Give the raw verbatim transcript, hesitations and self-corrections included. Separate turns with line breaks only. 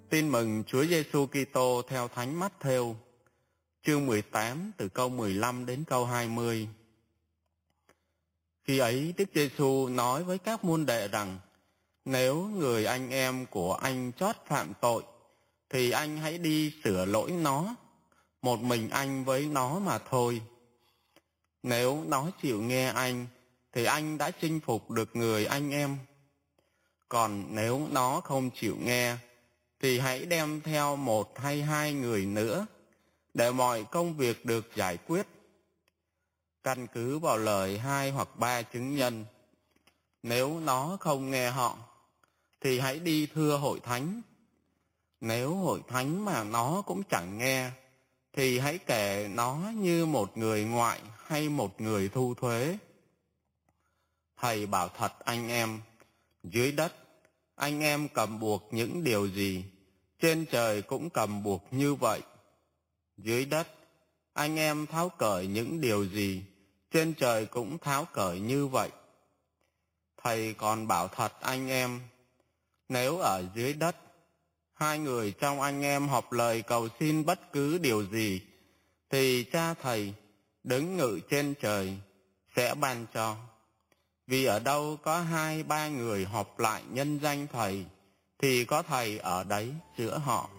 Tin mừng Chúa Giêsu Kitô theo Thánh Mát-thêu, chương mười tám từ câu mười lăm đến câu hai mươi. Khi ấy Đức Giêsu nói với các môn đệ rằng: nếu người anh em của anh chót phạm tội, thì anh hãy đi sửa lỗi nó, một mình anh với nó mà thôi. Nếu nó chịu nghe anh, thì anh đã chinh phục được người anh em. Còn nếu nó không chịu nghe, thì hãy đem theo một hay hai người nữa, để mọi công việc được giải quyết. Căn cứ vào lời hai hoặc ba chứng nhân. Nếu nó không nghe họ, thì hãy đi thưa hội thánh. Nếu hội thánh mà nó cũng chẳng nghe, thì hãy kể nó như một người ngoại hay một người thu thuế. Thầy bảo thật anh em, dưới đất anh em cầm buộc những điều gì, trên trời cũng cầm buộc như vậy. Dưới đất anh em tháo cởi những điều gì, trên trời cũng tháo cởi như vậy. Thầy còn bảo thật anh em, nếu ở dưới đất, hai người trong anh em họp lời cầu xin bất cứ điều gì, thì Cha Thầy đứng ngự trên trời sẽ ban cho. Vì ở đâu có hai ba người họp lại nhân danh Thầy, thì có Thầy ở đấy giữa họ.